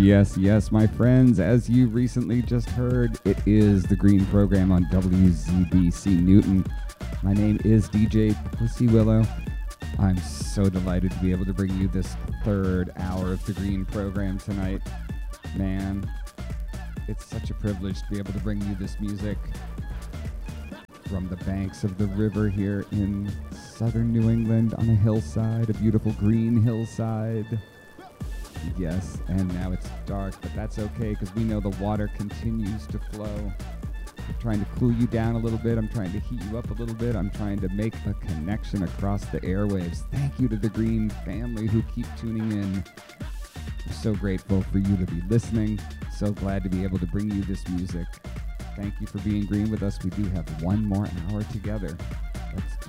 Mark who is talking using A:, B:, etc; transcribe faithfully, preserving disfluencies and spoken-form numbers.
A: Yes, yes, my friends, as you recently just heard, it is the Green Program on W Z B C Newton. My name is D J Pussy Willow. I'm so delighted to be able to bring you this third hour of the Green Program tonight. Man, it's such a privilege to be able to bring you this music from the banks of the river here in southern New England on a hillside, a beautiful green hillside. Yes, and now it's dark, but that's okay because we know the water continues to flow. I'm trying to cool you down a little bit. I'm trying to heat you up a little bit. I'm trying to make a connection across the airwaves. Thank you to the Green family who keep tuning in. I'm so grateful for you to be listening. So glad to be able to bring you this music. Thank you for being green with us. We do have one more hour together. Let's